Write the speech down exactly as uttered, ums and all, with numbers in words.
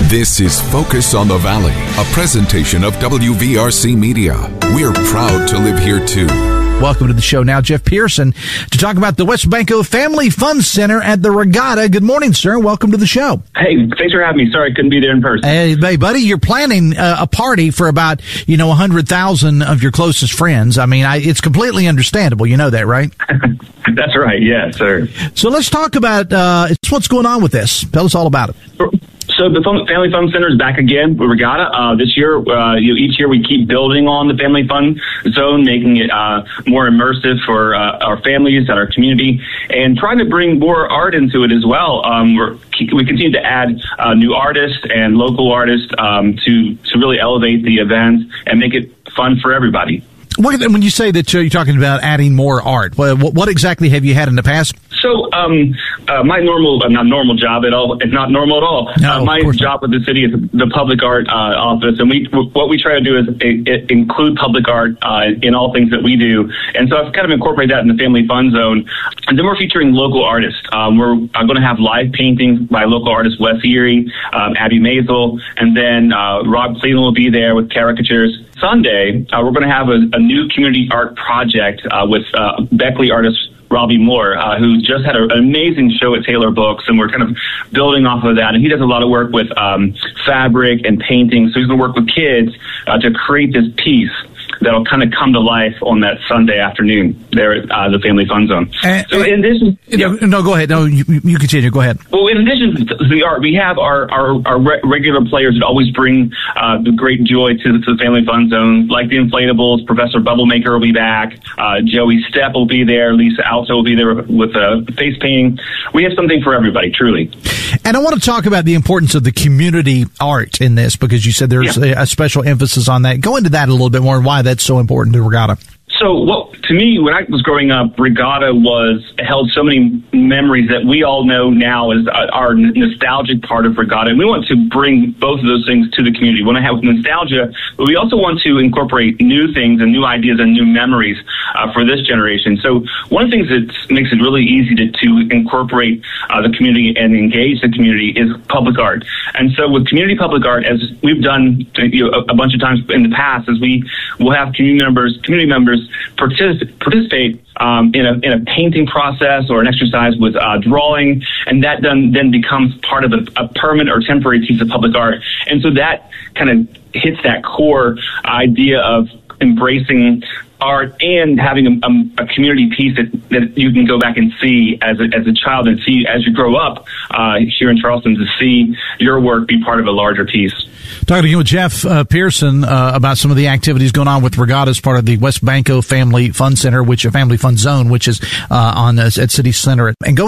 This is Focus on the Valley, a presentation of W V R C Media. We're proud to live here too. Welcome to the show now, Jeff Pearson, to talk about the Wesbanco Family Fun Center at the Regatta. Good morning, sir. Welcome to the show. Hey, thanks for having me. Sorry I couldn't be there in person. Hey, hey buddy, you're planning uh, a party for about, you know, one hundred thousand of your closest friends. I mean, I, it's completely understandable. You know that, right? That's right. Yeah, sir. So let's talk about uh, what's going on with this. Tell us all about it. So the Family Fun Center is back again with Regatta. Uh, this year, uh, you know, each year we keep building on the Family Fun Zone, making it uh, more immersive for uh, our families and our community, and trying to bring more art into it as well. Um, we're, we continue to add uh, new artists and local artists um, to, to really elevate the event and make it fun for everybody. When you say that you're talking about adding more art, what exactly have you had in the past? So, um, uh, my normal, uh, not normal job at all, it's not normal at all. No, uh, my job with the city is the public art uh, office, and we what we try to do is it, it include public art uh, in all things that we do. And so I've kind of incorporated that in the Family Fun Zone. And then we're featuring local artists. Um, we're uh, going to have live paintings by local artists Wes Erie, um, Abby Maisel, and then uh, Rob Cleveland will be there with caricatures. Sunday, uh, we're going to have a, a new community art project uh, with uh, Beckley artist Robbie Moore, uh, who just had a, an amazing show at Taylor Books, and we're kind of building off of that. And he does a lot of work with um, fabric and painting, so he's going to work with kids uh, to create this piece that'll kind of come to life on that Sunday afternoon there at uh, the Family Fun Zone. Uh, so in addition... Yeah, no, go ahead. No, you, you continue. Go ahead. Well, in addition to the art, we have our, our, our re- regular players that always bring uh, the great joy to, to the Family Fun Zone, like the Inflatables. Professor Bubblemaker will be back. Uh, Joey Stepp will be there. Lisa Alto will be there with uh, face painting. We have something for everybody, truly. And I want to talk about the importance of the community art in this, because you said there's yeah. a, a special emphasis on that. Go into that a little bit more and why that's so important to Regatta. So, well, to me, when I was growing up, Regatta was held so many memories that we all know now is our nostalgic part of Regatta, and we want to bring both of those things to the community. We want to have nostalgia, but we also want to incorporate new things and new ideas and new memories uh, for this generation. So, one of the things that makes it really easy to, to incorporate uh, the community and engage the community is public art. And so, with community public art, as we've done you know, a, a bunch of times in the past, is we will have community members, community members participate, participate um, in a in a painting process or an exercise with uh, drawing, and that then then becomes part of a, a permanent or temporary piece of public art. And so that kind of hits that core idea of embracing art and having a, a, a community piece that, that you can go back and see as a, as a child and see as you grow up uh, here in Charleston, to see your work be part of a larger piece. Talking again with Jeff uh, Pearson uh, about some of the activities going on with Regatta as part of the Wesbanco Family Fun Center, which a Family Fun Zone, which is uh, on uh, at City Center. And go